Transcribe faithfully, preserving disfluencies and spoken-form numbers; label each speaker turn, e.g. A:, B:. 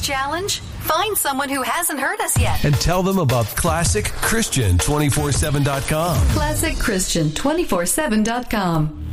A: challenge? Find someone who hasn't heard us yet.
B: And tell them about Classic Christian two forty-seven dot com.
A: Classic Christian two forty-seven dot com.